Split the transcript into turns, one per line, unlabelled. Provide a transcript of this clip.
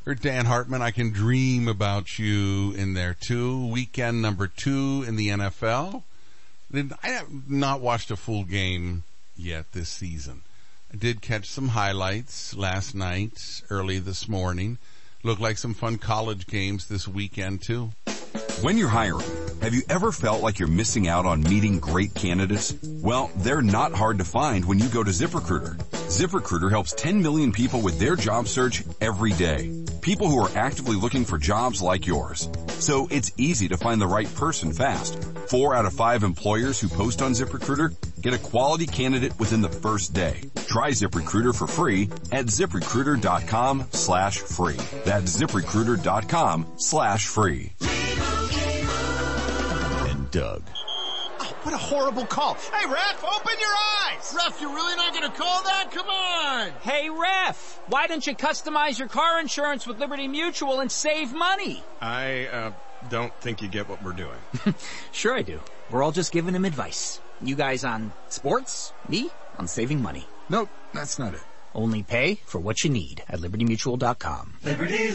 Or Dan Hartman, I Can Dream About You in there too. Weekend number 2 in the NFL. I have not watched a full game yet this season. I did catch some highlights last night, early this morning. Looked like some fun college games this weekend too.
When you're hiring, have you ever felt like you're missing out on meeting great candidates? Well, they're not hard to find when you go to ZipRecruiter. ZipRecruiter helps 10 million people with their job search every day. People who are actively looking for jobs like yours. So it's easy to find the right person fast. 4 out of 5 employers who post on ZipRecruiter get a quality candidate within the first day. Try ZipRecruiter for free at ZipRecruiter.com/free. That's ZipRecruiter.com/free. And Doug.
Oh, what a horrible call. Hey, ref, open your eyes.
Ref, you're really not going to call that? Come on.
Hey, ref, why don't you customize your car insurance with Liberty Mutual and save money?
I don't think you get what we're doing.
Sure I do. We're all just giving him advice. You guys on sports, me on saving money.
Nope, that's not it.
Only pay for what you need at LibertyMutual.com.
Liberty,